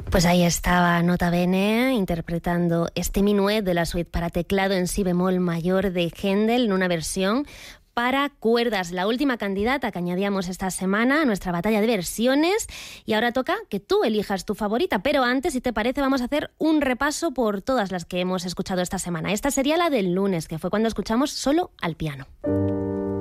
Pues ahí estaba Nota Bene interpretando este minuet de la suite para teclado en si bemol mayor de Händel en una versión para cuerdas, la última candidata que añadíamos esta semana a nuestra batalla de versiones, y ahora toca que tú elijas tu favorita, pero antes, si te parece, vamos a hacer un repaso por todas las que hemos escuchado esta semana. Esta sería la del lunes, que fue cuando escuchamos solo al piano.